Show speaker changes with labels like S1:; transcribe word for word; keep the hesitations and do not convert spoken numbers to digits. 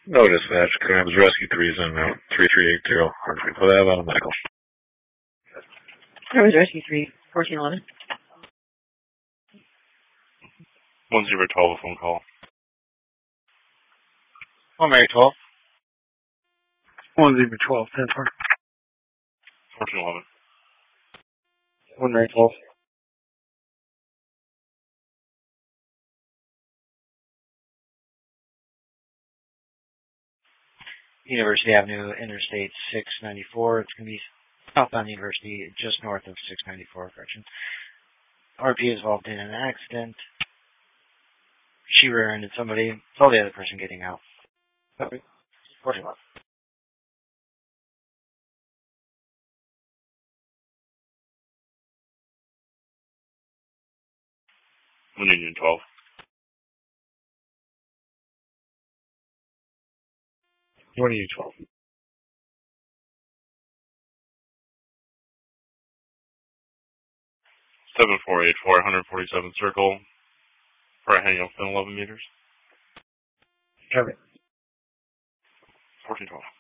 S1: No dispatch. Crabs Rescue three is in now. three three eight zero. Put that on Michael.
S2: Crabs Rescue three, fourteen eleven.
S3: one zero twelve, a phone call.
S1: One Mary twelve.
S4: one zero twelve, ten four.
S3: fourteen eleven.
S1: One Mary twelve.
S5: University Avenue, Interstate six ninety-four. It's going to be southbound University, just north of six ninety-four, correction. R P is involved in an accident. She rear-ended somebody. Saw the other person getting out. fourteen eleven.
S3: one Union twelve.
S1: one Union twelve.
S3: seven four eight four, one forty-seven Circle. For a hang up in eleven meters.
S1: Kevin.
S3: fourteen twelve.